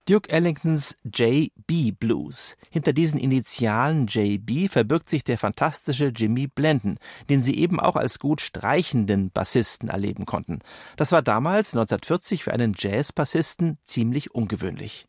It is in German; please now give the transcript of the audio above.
Duke Ellingtons J.B. Blues. Hinter diesen Initialen J.B. verbirgt sich der fantastische Jimmy Blendon, den Sie eben auch als gut streichenden Bassisten erleben konnten. Das war damals, 1940, für einen Jazz-Bassisten ziemlich ungewöhnlich.